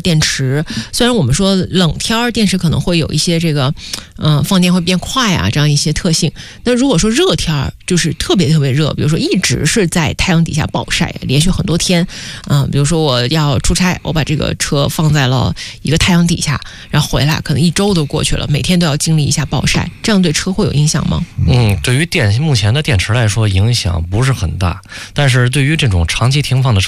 电池。虽然我们说冷天电池可能会有一些这个放电会变快啊这样一些特性，那如果说热天就是特别特别热，比如说一直是在太阳底下暴晒，连续很多天，比如说我要出差，我把这个车放在了一个太阳底下，然后回来可能1周都过去了，每天都要经历一下暴晒，这样对车会有影响吗？ 对于目前的电池来说影响不是很大，但是对于这种长期停放的车